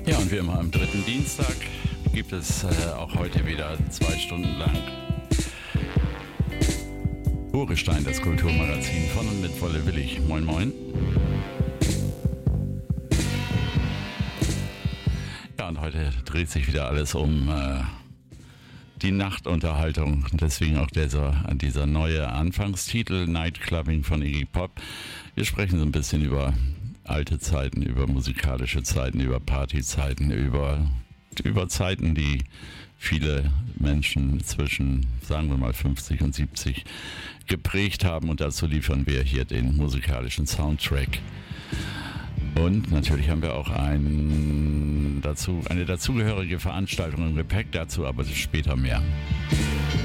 Ja, und wie immer am dritten Dienstag gibt es auch heute wieder 2 Stunden lang Urgestein, das Kulturmagazin von und mit Wolle Willig. Moin, moin. Ja, und heute dreht sich wieder alles um die Nachtunterhaltung. Deswegen auch dieser neue Anfangstitel, Nightclubbing von Iggy Pop. Wir sprechen so ein bisschen über alte Zeiten, über musikalische Zeiten, über Partyzeiten, über Zeiten, die viele Menschen zwischen, sagen wir mal, 50 und 70 geprägt haben. Und dazu liefern wir hier den musikalischen Soundtrack. Und natürlich haben wir auch eine dazugehörige Veranstaltung im Gepäck, dazu aber später mehr.